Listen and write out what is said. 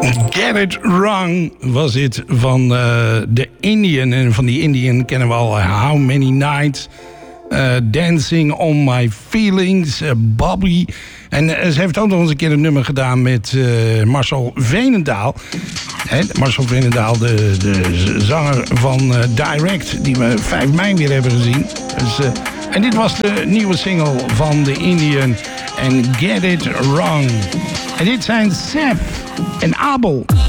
Get It Wrong was dit van The Indian. En van die Indian kennen we al How Many Nights. Dancing on My Feelings. Bobby. En ze heeft ook nog eens een keer een nummer gedaan met Marcel Veenendaal. Marcel Veenendaal, de zanger van Direct. Die we 5 mei weer hebben gezien. Dus, en dit was de nieuwe single van The Indian. En Get It Wrong. En dit zijn Seth en Abel.